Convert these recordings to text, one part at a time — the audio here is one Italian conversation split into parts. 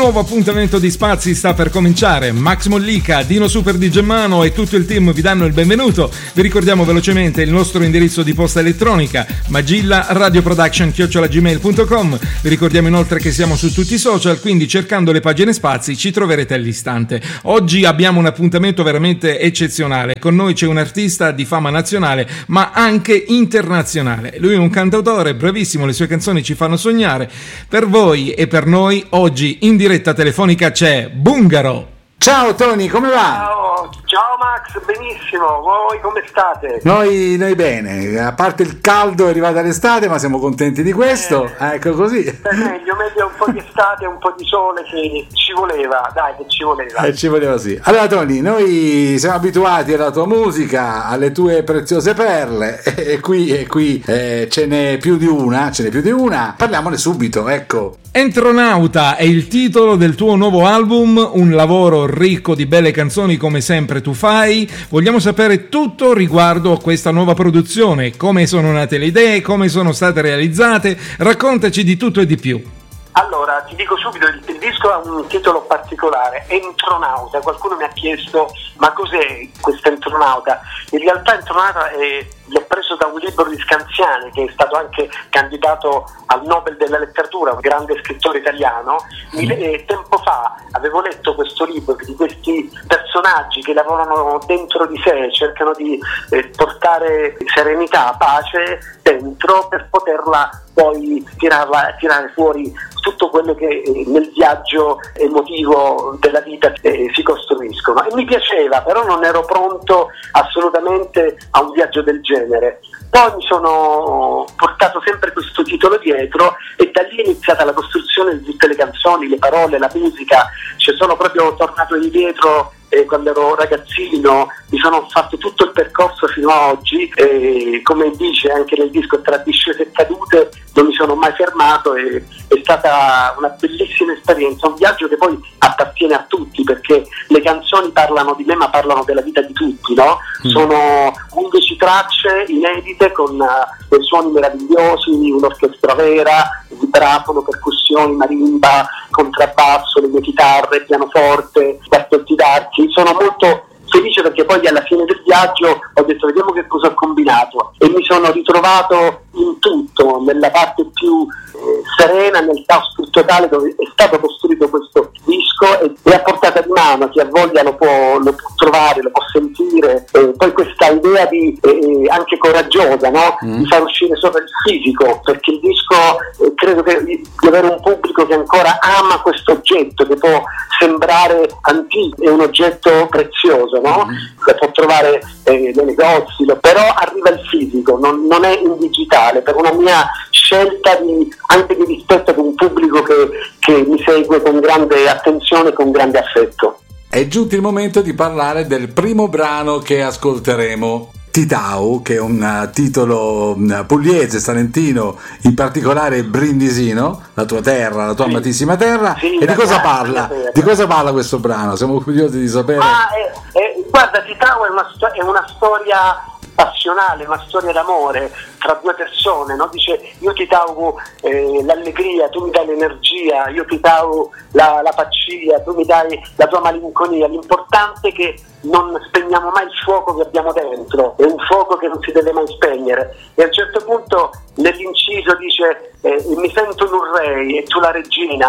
nuovo appuntamento di Spazi sta per cominciare. Max Mollica, Dino Super di Gemmano e tutto il team vi danno il benvenuto. Vi ricordiamo velocemente il nostro indirizzo di posta elettronica magillaradioproduction@gmail.com. Vi ricordiamo inoltre che siamo su tutti i social, quindi cercando le pagine Spazi ci troverete all'istante. Oggi abbiamo un appuntamento veramente eccezionale. Con noi c'è un artista di fama nazionale ma anche internazionale. Lui è un cantautore bravissimo, le sue canzoni ci fanno sognare. Per voi e per noi oggi in diretta telefonica c'è Bungaro. Ciao Tony, come va? Ciao Max, benissimo, voi come state? Noi bene, a parte il caldo è arrivata l'estate, ma siamo contenti di questo, ecco così. Meglio un po' di estate, un po' di sole, che ci voleva, dai, che ci voleva. Ci voleva sì. Allora Tony, noi siamo abituati alla tua musica, alle tue preziose perle, e qui ce n'è più di una, parliamone subito, ecco. Entronauta è il titolo del tuo nuovo album, un lavoro ricco di belle canzoni come sempre tu fai. Vogliamo sapere tutto riguardo a questa nuova produzione, come sono nate le idee, come sono state realizzate, raccontaci di tutto e di più. Allora, ti dico subito, il disco ha un titolo particolare, Entronauta. Qualcuno mi ha chiesto, ma cos'è questo Entronauta? In realtà Entronauta l'ho preso da un libro di Scanziani, che è stato anche candidato al Nobel della letteratura, un grande scrittore italiano. Tempo fa avevo letto questo libro di questi personaggi che lavorano dentro di sé, cercano di portare serenità, pace dentro per poterla poi tirare fuori tutto quello che nel viaggio emotivo della vita si costruiscono. E mi piaceva, però non ero pronto assolutamente a un viaggio del genere. Poi mi sono portato sempre questo titolo dietro e da lì è iniziata la costruzione di tutte le canzoni, le parole, la musica. Sono proprio tornato indietro quando ero ragazzino, mi sono fatto tutto il percorso fino a oggi, come dice anche nel disco, tra discese e cadute non mi sono mai fermato, è stata una bellissima esperienza, un viaggio che poi appartiene a tutti, perché le canzoni parlano di me ma parlano della vita di tutti, no? Sono 11 tracce inedite con dei suoni meravigliosi, un'orchestra vera, vibrafono, percussioni, marimba, contrabbasso, le mie chitarre, pianoforte, quartetti d'archi. Sono molto felice perché poi alla fine del viaggio ho detto vediamo che cosa ho combinato e mi sono ritrovato in tutto, nella parte più serena, nel caos più totale dove è stato costruito questo disco e a portata di mano, chi ha voglia lo può trovare, lo può sentire. Poi questa idea di anche coraggiosa, no? Di far uscire sopra il fisico, perché il disco credo di avere un pubblico che ancora ama questo oggetto che può sembrare antico, è un oggetto prezioso, no? Lo può trovare nei negozi, però arriva il fisico, non è in digitale, per una mia scelta anche di rispetto ad un pubblico che mi segue con grande attenzione e con grande affetto. È giunto il momento di parlare del primo brano che ascolteremo, Titau, che è un titolo pugliese, salentino, in particolare brindisino, la tua terra, la tua amatissima terra. Sì, e di cosa parla? Di cosa parla questo brano? Siamo curiosi di sapere. Guarda, Titau è una storia passionale, una storia d'amore tra due persone, no? Dice io ti dau l'allegria, tu mi dai l'energia, io ti dau la pazzia, tu mi dai la tua malinconia. L'importante è che non spegniamo mai il fuoco che abbiamo dentro, è un fuoco che non si deve mai spegnere. E a un certo punto nell'inciso dice mi sento un re e tu la regina,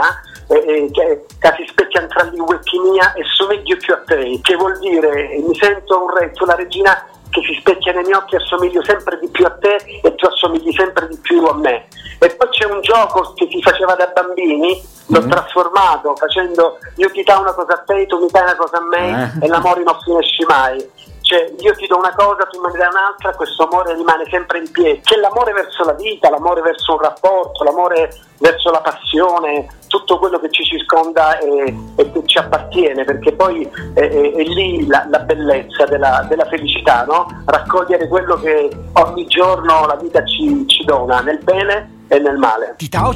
che si specchiano tra gli uecchi mia e somiglio più a te, che vuol dire mi sento un re e tu la regina che si specchia nei miei occhi, assomiglio sempre di più a te e tu assomigli sempre di più a me. E poi c'è un gioco che si faceva da bambini, l'ho trasformato facendo io ti do una cosa a te, tu mi dai una cosa a me e l'amore non finisce mai. Cioè io ti do una cosa, tu me ne dai un'altra, questo amore rimane sempre in piedi. C'è l'amore verso la vita, l'amore verso un rapporto, l'amore verso la passione, tutto quello che ci circonda e che ci appartiene, perché poi è lì la bellezza della felicità, no? Raccogliere quello che ogni giorno la vita ci dona, nel bene e nel male.